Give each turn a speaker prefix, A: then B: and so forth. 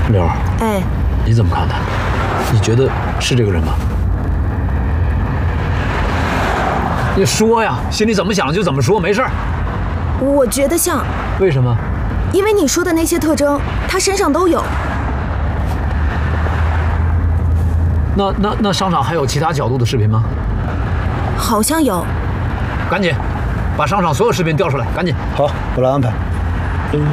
A: 柳儿，
B: 哎，
A: 你怎么看他？你觉得是这个人吗？你说呀，心里怎么想就怎么说，没事儿。
B: 我觉得像。
A: 为什么？
B: 因为你说的那些特征，他身上都有。
A: 那商场还有其他角度的视频吗？
B: 好像有。
A: 赶紧把商场所有视频调出来，赶紧。
C: 好，我来安排。